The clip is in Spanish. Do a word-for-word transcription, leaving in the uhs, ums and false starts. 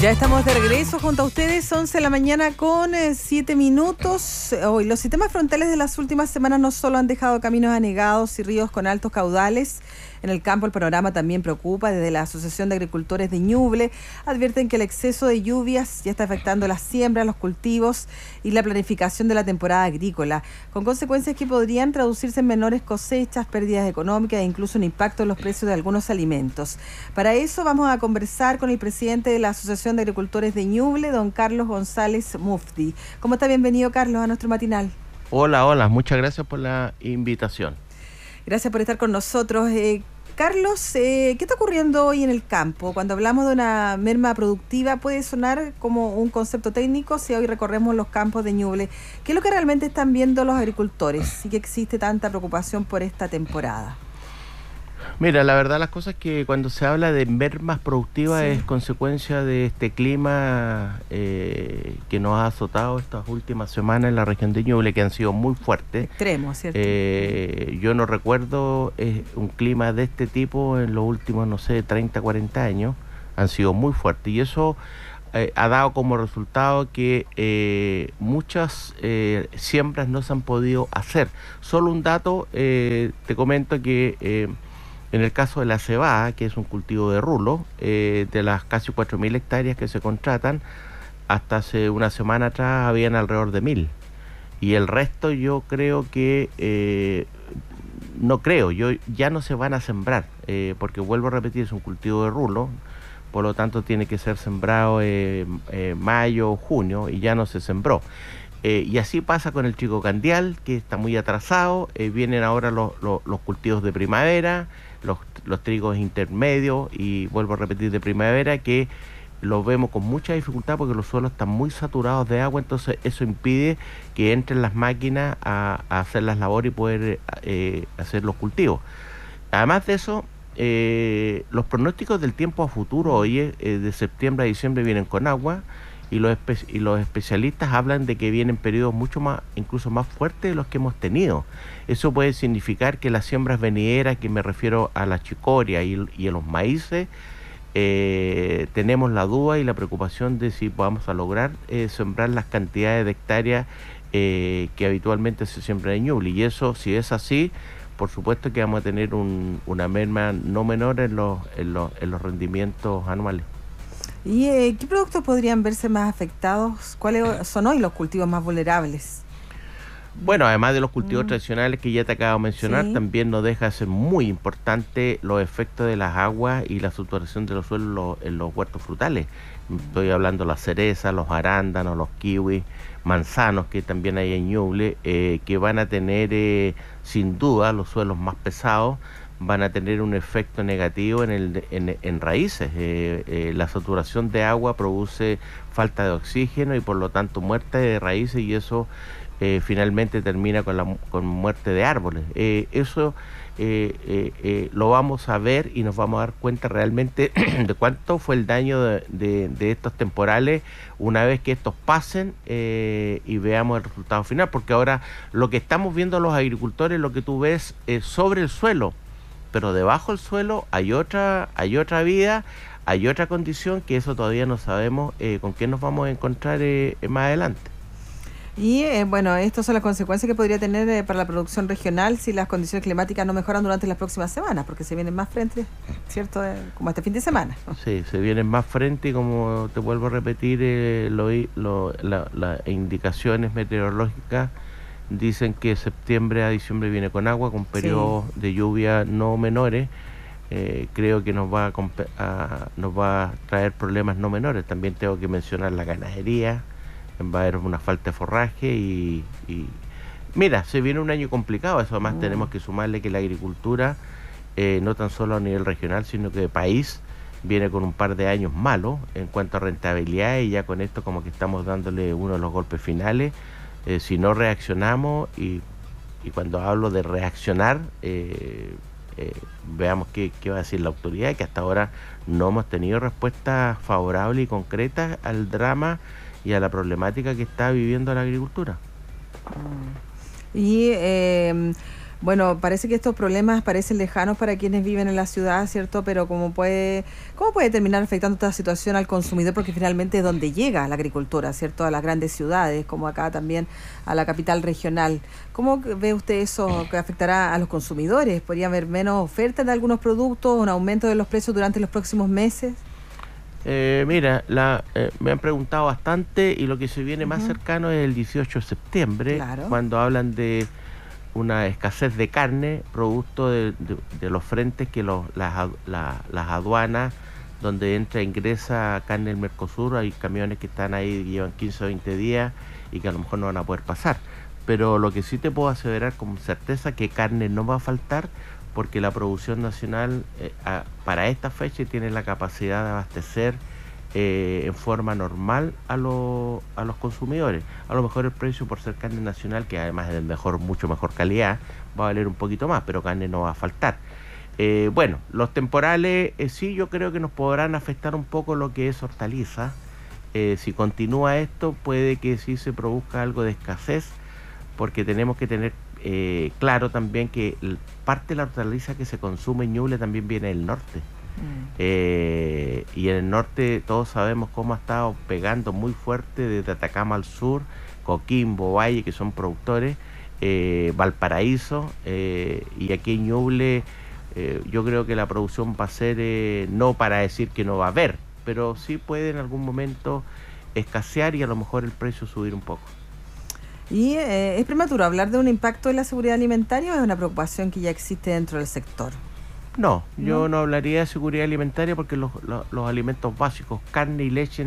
Ya estamos de regreso junto a ustedes, once de la mañana con siete minutos. Hoy los sistemas frontales de las últimas semanas no solo han dejado caminos anegados y ríos con altos caudales. En el campo el panorama también preocupa. Desde la Asociación de Agricultores de Ñuble advierten que el exceso de lluvias ya está afectando las siembras, los cultivos y la planificación de la temporada agrícola, con consecuencias que podrían traducirse en menores cosechas, pérdidas económicas e incluso un impacto en los precios de algunos alimentos. Para eso vamos a conversar con el presidente de la Asociación de Agricultores de Ñuble, don Carlos González Mufti. ¿Cómo está? Bienvenido, Carlos, a nuestro matinal. Hola, hola, muchas gracias por la invitación. Gracias por estar con nosotros. Eh, Carlos, eh, ¿qué está ocurriendo hoy en el campo? Cuando hablamos de una merma productiva puede sonar como un concepto técnico si hoy recorremos los campos de Ñuble. ¿Qué es lo que realmente están viendo los agricultores y que existe tanta preocupación por esta temporada? Mira, la verdad las cosas es que cuando se habla de mermas productivas sí. es consecuencia de este clima eh, que nos ha azotado estas últimas semanas en la región de Ñuble, que han sido muy fuertes. Extremo, ¿cierto? Eh, yo no recuerdo eh, un clima de este tipo en los últimos, no sé, treinta, cuarenta años. Han sido muy fuertes y eso eh, ha dado como resultado que eh, muchas eh, siembras no se han podido hacer. Solo un dato, eh, te comento que... Eh, En el caso de la cebada, que es un cultivo de rulo, eh, de las casi cuatro mil hectáreas que se contratan, hasta hace una semana atrás habían alrededor de mil. Y el resto yo creo que, eh, no creo, yo ya no se van a sembrar, eh, porque vuelvo a repetir, es un cultivo de rulo, por lo tanto tiene que ser sembrado eh, eh, mayo o junio y ya no se sembró. Eh, y así pasa con el chico candial, que está muy atrasado, eh, vienen ahora los, los, los cultivos de primavera, los, los trigos intermedios y vuelvo a repetir de primavera, que los vemos con mucha dificultad porque los suelos están muy saturados de agua, entonces eso impide que entren las máquinas a, a hacer las labores y poder eh, hacer los cultivos. Además de eso, eh, los pronósticos del tiempo a futuro hoy eh, de septiembre a diciembre vienen con agua. Y los, espe y los especialistas hablan de que vienen periodos mucho más, incluso más fuertes de los que hemos tenido. Eso puede significar que las siembras venideras, que me refiero a la chicoria y, y a los maíces, eh, tenemos la duda y la preocupación de si vamos a lograr eh, sembrar las cantidades de hectáreas eh, que habitualmente se siembran en Ñuble. Y eso, si es así, por supuesto que vamos a tener un, una merma no menor en los, en los, en los rendimientos anuales. ¿Y eh, qué productos podrían verse más afectados? ¿Cuáles son hoy los cultivos más vulnerables? Bueno, además de los cultivos mm. tradicionales que ya te acabo de mencionar, sí. también nos deja ser muy importante los efectos de las aguas y la saturación de los suelos en los, en los huertos frutales. Estoy hablando de las cerezas, los arándanos, los kiwis, manzanos, que también hay en Ñuble, eh, que van a tener eh, sin duda los suelos más pesados, van a tener un efecto negativo en, el, en, en raíces. Eh, eh, la saturación de agua produce falta de oxígeno y por lo tanto muerte de raíces y eso eh, finalmente termina con la con muerte de árboles. Eh, eso eh, eh, eh, lo vamos a ver y nos vamos a dar cuenta realmente de cuánto fue el daño de, de, de estos temporales una vez que estos pasen eh, y veamos el resultado final, porque ahora lo que estamos viendo los agricultores, lo que tú ves es sobre el suelo, pero debajo del suelo hay otra, hay otra vida, hay otra condición que eso todavía no sabemos eh, con qué nos vamos a encontrar eh, más adelante. Y eh, bueno, estas son las consecuencias que podría tener eh, para la producción regional si las condiciones climáticas no mejoran durante las próximas semanas, porque se vienen más frentes, ¿cierto? Eh, como este fin de semana. Sí, se vienen más frentes y como te vuelvo a repetir, eh, lo, lo, la, las indicaciones meteorológicas dicen que septiembre a diciembre viene con agua, con periodos sí. de lluvia no menores. Eh, creo que nos va a, a, nos va a traer problemas no menores. También tengo que mencionar la ganadería, va a haber una falta de forraje y, y mira, se viene un año complicado. Eso además mm. tenemos que sumarle que la agricultura, eh, no tan solo a nivel regional, sino que de país, viene con un par de años malos en cuanto a rentabilidad y ya con esto como que estamos dándole uno de los golpes finales. Eh, si no reaccionamos, y, y cuando hablo de reaccionar, eh, eh, veamos qué, qué va a decir la autoridad, que hasta ahora no hemos tenido respuestas favorables y concretas al drama y a la problemática que está viviendo la agricultura. Y eh, Bueno, parece que estos problemas parecen lejanos para quienes viven en la ciudad, ¿cierto? Pero ¿cómo puede, cómo puede terminar afectando esta situación al consumidor? Porque finalmente es donde llega la agricultura, ¿cierto? A las grandes ciudades, como acá también a la capital regional. ¿Cómo ve usted eso que afectará a los consumidores? ¿Podría haber menos oferta de algunos productos, un aumento de los precios durante los próximos meses? Eh, mira, la, eh, me han preguntado bastante y lo que se viene uh-huh. más cercano es el dieciocho de septiembre, claro. cuando hablan de una escasez de carne, producto de, de, de los frentes que los, las, la, las aduanas, donde entra e ingresa carne del Mercosur, hay camiones que están ahí, que llevan quince o veinte días y que a lo mejor no van a poder pasar. Pero lo que sí te puedo aseverar con certeza que carne no va a faltar, porque la producción nacional eh, a, para esta fecha tiene la capacidad de abastecer eh, en forma normal a, lo, a los consumidores. A lo mejor el precio por ser carne nacional, que además es de mejor, mucho mejor calidad, va a valer un poquito más, pero carne no va a faltar. Eh, bueno, los temporales eh, sí yo creo que nos podrán afectar un poco lo que es hortaliza. Eh, si continúa esto, puede que sí se produzca algo de escasez, porque tenemos que tener eh, claro también que parte de la hortaliza que se consume en Ñuble también viene del norte. Mm. Eh, y en el norte todos sabemos cómo ha estado pegando muy fuerte desde Atacama al sur, Coquimbo, Valle, que son productores, eh, Valparaíso, eh, y aquí en Ñuble eh, yo creo que la producción va a ser, eh, no para decir que no va a haber, pero sí puede en algún momento escasear y a lo mejor el precio subir un poco. ¿Y eh, es prematuro hablar de un impacto en la seguridad alimentaria o es una preocupación que ya existe dentro del sector? No, yo no, no hablaría de seguridad alimentaria porque los, los, los alimentos básicos, carne y leche,